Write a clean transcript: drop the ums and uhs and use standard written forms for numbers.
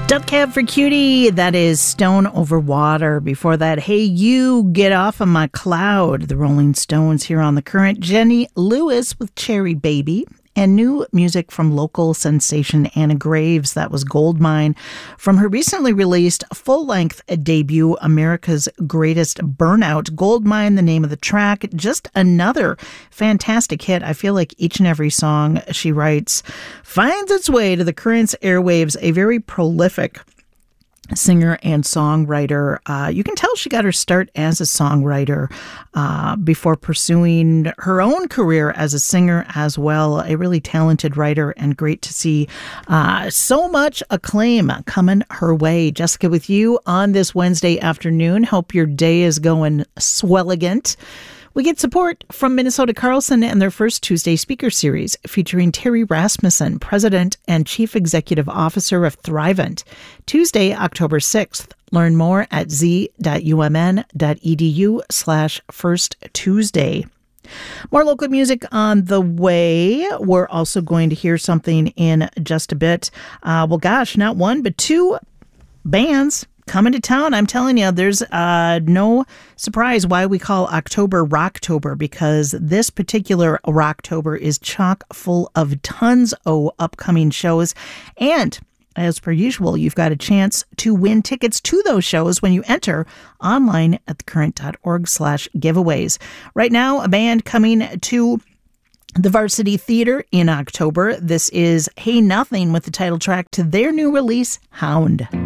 Death Cab for Cutie, that is Stone Over Water. Before that, Hey You, Get Off of My Cloud, the Rolling Stones here on The Current. Jenny Lewis with Cherry Baby. And new music from local sensation Anna Graves, that was Goldmine, from her recently released full-length debut, America's Greatest Burnout. Goldmine, the name of the track, just another fantastic hit. I feel like each and every song she writes finds its way to the Current's airwaves, a very prolific singer and songwriter. You can tell she got her start as a songwriter before pursuing her own career as a singer as well. A really talented writer, and great to see so much acclaim coming her way. Jessica with you on this Wednesday afternoon. Hope your day is going swelligant. We get support from Minnesota Carlson and their first Tuesday speaker series featuring Terry Rasmussen, President and Chief Executive Officer of Thrivent. Tuesday, October 6th. Learn more at z.umn.edu/First Tuesday. More local music on the way. We're also going to hear something in just a bit. Not one, but two bands coming to town. I'm telling you, there's no surprise why we call October Rocktober, because this particular Rocktober is chock full of tons of upcoming shows. And as per usual, you've got a chance to win tickets to those shows when you enter online at thecurrent.org/giveaways. Right now, a band coming to the Varsity Theater in October. This is Hey Nothing with the title track to their new release, Hound.